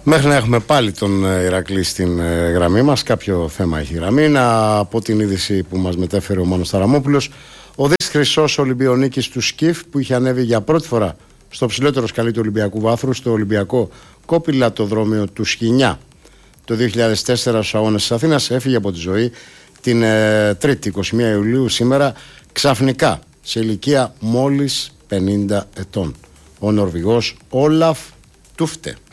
Μέχρι να έχουμε πάλι τον Ηρακλή στην γραμμή μας, κάποιο θέμα έχει γραμμή. Από την είδηση που μας μετέφερε ο Μάνος Ταραμόπουλος, ο Δης Χρυσός Ολυμπιονίκης του ΣΚΙΦ, που είχε ανέβει για πρώτη φορά στο ψηλότερο σκαλί του Ολυμπιακού βάθρου, στο Ολυμπιακό Κοπηλατοδρόμιο του Σχοινιά το 2004 στους Αγώνες της Αθήνας, έφυγε από τη ζωή την 3η 21 Ιουλίου σήμερα, ξαφνικά, σε ηλικία μόλις 50 ετών. Ο Νορβηγός Όλαφ Τούφτε.